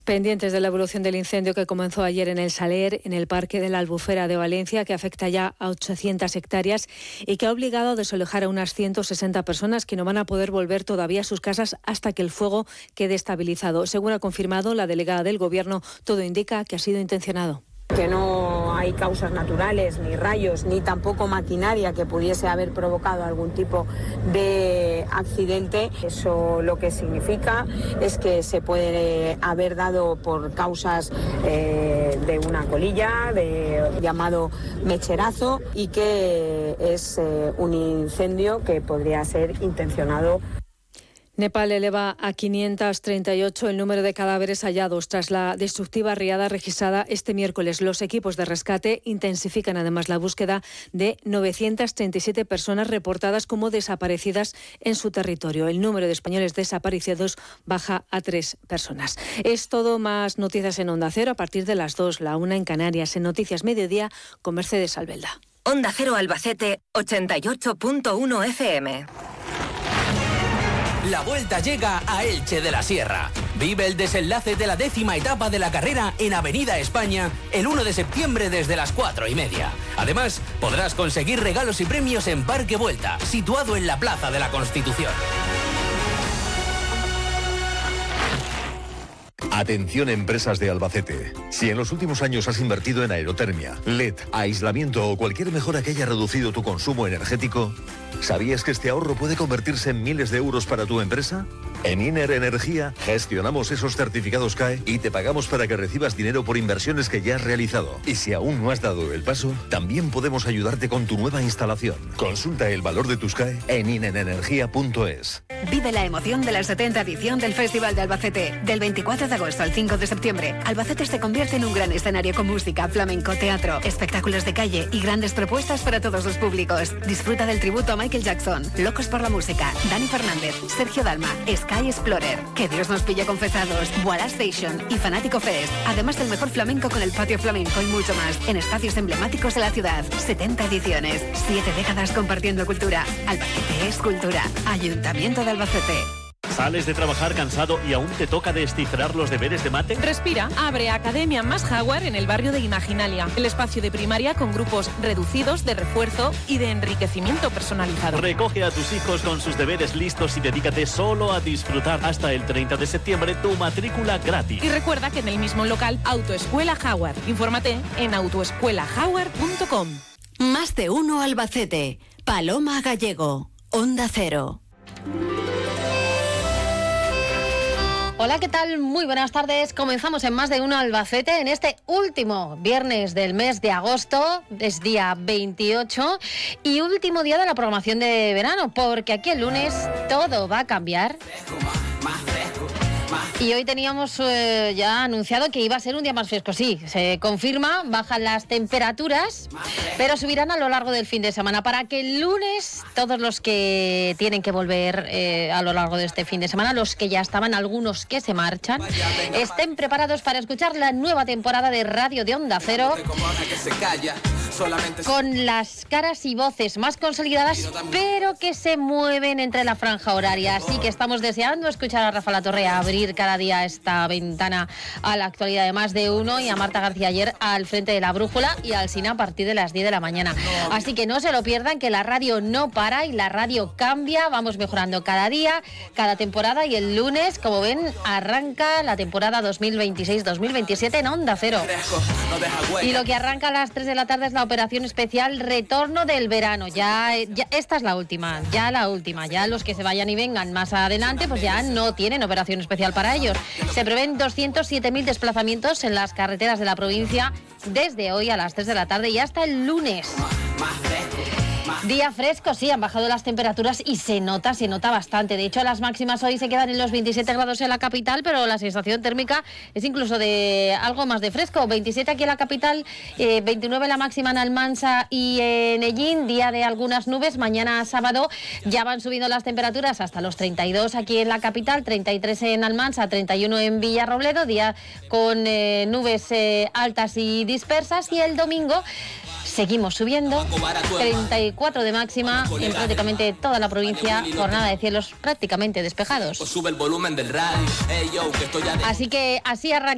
Pendientes de la evolución del incendio que comenzó ayer en el Saler, en el Parque de la Albufera de Valencia, que afecta ya a 800 hectáreas y que ha obligado a desalojar a unas 160 personas que no van a poder volver todavía a sus casas hasta que el fuego quede estabilizado. Según ha confirmado la delegada del Gobierno, todo indica que ha sido intencionado. Que no hay causas naturales, ni rayos, ni tampoco maquinaria que pudiese haber provocado algún tipo de accidente. Eso lo que significa es que se puede haber dado por causas de una colilla, de llamado mecherazo, y que es un incendio que podría ser intencionado. Nepal eleva a 538 el número de cadáveres hallados tras la destructiva riada registrada este miércoles. Los equipos de rescate intensifican además la búsqueda de 937 personas reportadas como desaparecidas en su territorio. El número de españoles desaparecidos baja a 3 personas. Es todo, más noticias en Onda Cero a partir de las 2, la 1 en Canarias. En Noticias Mediodía con Mercedes Albelda. Onda Cero Albacete, 88.1 FM. La vuelta llega a Elche de la Sierra. Vive el desenlace de la 10ª etapa de la carrera en Avenida España el 1 de septiembre desde las 4:30. Además, podrás conseguir regalos y premios en Parque Vuelta, situado en la Plaza de la Constitución. Atención, empresas de Albacete. Si en los últimos años has invertido en aerotermia, LED, aislamiento o cualquier mejora que haya reducido tu consumo energético, ¿sabías que este ahorro puede convertirse en miles de euros para tu empresa? En Iner Energía gestionamos esos certificados CAE y te pagamos para que recibas dinero por inversiones que ya has realizado. Y si aún no has dado el paso, también podemos ayudarte con tu nueva instalación. Consulta el valor de tus CAE en inerenergia.es. Vive la emoción de la 70ª edición del Festival de Albacete. Del 24 de agosto al 5 de septiembre, Albacete se convierte en un gran escenario con música, flamenco, teatro, espectáculos de calle y grandes propuestas para todos los públicos. Disfruta del tributo a Michael Jackson, Locos por la Música, Dani Fernández, Sergio Dalma, Sky Explorer, Que Dios nos pille confesados, Voila Station y Fanático Fest. Además del mejor flamenco con el patio flamenco y mucho más en espacios emblemáticos de la ciudad. 70 ediciones, 7 décadas compartiendo cultura. Albacete es cultura. Ayuntamiento de Albacete. ¿Sales de trabajar cansado y aún te toca descifrar los deberes de mate? Respira abre Academia Más Jaguar en el barrio de Imaginalia, el espacio de primaria con grupos reducidos de refuerzo y de enriquecimiento personalizado. Recoge a tus hijos con sus deberes listos y dedícate solo a disfrutar. Hasta el 30 de septiembre tu matrícula gratis. Y recuerda que en el mismo local, Autoescuela Jaguar. Infórmate en autoescuelajaguar.com. Más de uno Albacete. Paloma Gallego. Onda Cero. Hola, ¿qué tal? Muy buenas tardes. Comenzamos en Más de Uno Albacete en este último viernes del mes de agosto, es día 28 y último día de la programación de verano, porque aquí el lunes todo va a cambiar. Y hoy teníamos ya anunciado que iba a ser un día más fresco. Sí, se confirma, bajan las temperaturas, pero subirán a lo largo del fin de semana para que el lunes todos los que tienen que volver a lo largo de este fin de semana, los que ya estaban, algunos que se marchan, estén preparados para escuchar la nueva temporada de Radio de Onda Cero con las caras y voces más consolidadas, pero que se mueven entre la franja horaria. Así que estamos deseando escuchar a Rafa Latorre abrir cada día esta ventana a la actualidad de Más de Uno y a Marta García ayer al frente de la brújula y al Sina a partir de las 10 de la mañana. Así que no se lo pierdan, que la radio no para y la radio cambia. Vamos mejorando cada día, cada temporada, y el lunes, como ven, arranca la temporada 2026-2027 en Onda Cero. Y lo que arranca a las 3 de la tarde es la operación especial Retorno del Verano. Ya esta es la última. Ya los que se vayan y vengan más adelante pues ya no tienen operación especial para ellos. Se prevén 207.000 desplazamientos en las carreteras de la provincia desde hoy a las 3 de la tarde y hasta el lunes. Día fresco, sí, han bajado las temperaturas y se nota bastante. De hecho, las máximas hoy se quedan en los 27 grados en la capital, pero la sensación térmica es incluso de algo más de fresco. 27 aquí en la capital, 29 la máxima en Almansa y en Ellín, día de algunas nubes. Mañana sábado ya van subiendo las temperaturas hasta los 32 aquí en la capital, 33 en Almansa, 31 en Villarrobledo, día con nubes altas y dispersas. Y el domingo seguimos subiendo, 34 de máxima en prácticamente toda la provincia, jornada de cielos prácticamente despejados. Así que así arranca